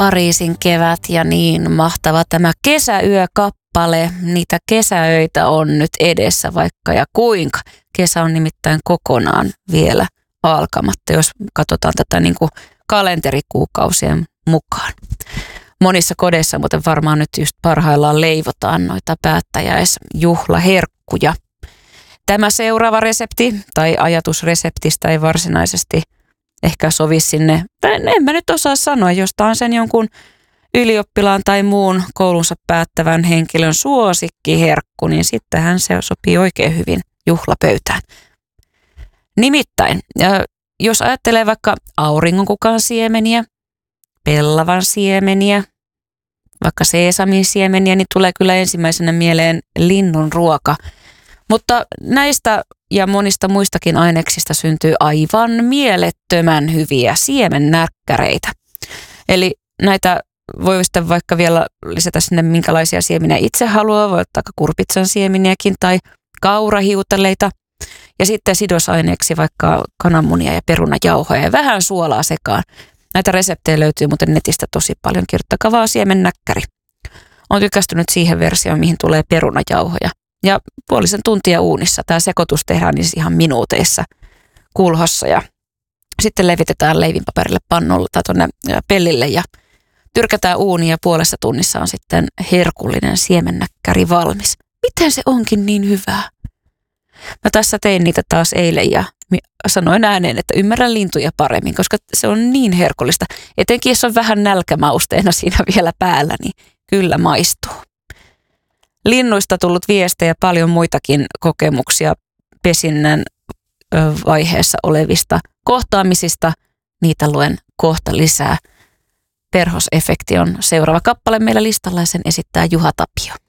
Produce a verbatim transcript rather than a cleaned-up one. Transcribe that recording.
Pariisin kevät ja niin mahtava tämä kesäyökappale. Niitä kesäöitä on nyt edessä vaikka ja kuinka. Kesä on nimittäin kokonaan vielä alkamatta, jos katsotaan tätä niin kuin kalenterikuukausien mukaan. Monissa kodeissa muuten varmaan nyt just parhaillaan leivotaan noita päättäjäisjuhlaherkkuja. Tämä seuraava resepti tai ajatus reseptistä ei varsinaisesti ehkä sovi sinne, tai en mä nyt osaa sanoa, jostain sen jonkun ylioppilaan tai muun koulunsa päättävän henkilön suosikkiherkku, niin sittenhän se sopii oikein hyvin juhlapöytään. Nimittäin, jos ajattelee vaikka auringonkukan siemeniä, pellavan siemeniä, vaikka seesamin siemeniä, niin tulee kyllä ensimmäisenä mieleen linnun ruoka. Mutta näistä ja monista muistakin aineksista syntyy aivan mielettömän hyviä siemennäkkäreitä. Eli näitä voi sitten vaikka vielä lisätä sinne minkälaisia siemeniä itse haluaa, voi ottaa kurpitsan siemeniäkin tai kaurahiutaleita. Ja sitten sidosaineeksi vaikka kananmunia ja perunajauhoja ja vähän suolaa sekaan. Näitä reseptejä löytyy muuten netistä tosi paljon. Kirjoittakaa vaan siemennäkkäri. Olen tykästynyt siihen versioon, mihin tulee perunajauhoja. Ja puolisen tuntia uunissa. Tämä sekoitus tehdään niin ihan minuuteissa kulhossa. Ja sitten levitetään leivinpaperille pannulle tai tuonne pellille ja tyrkätään uuni ja puolessa tunnissa on sitten herkullinen siemennäkkäri valmis. Miten se onkin niin hyvää? Mä tässä tein niitä taas eilen ja sanoin ääneen, että ymmärrän lintuja paremmin, koska se on niin herkullista. Etenkin jos on vähän nälkämausteena siinä vielä päällä, niin kyllä maistuu. Linnuista tullut viestejä, paljon muitakin kokemuksia pesinnän vaiheessa olevista kohtaamisista. Niitä luen kohta lisää. Perhosefekti on seuraava kappale meillä listalla ja sen esittää Juha Tapio.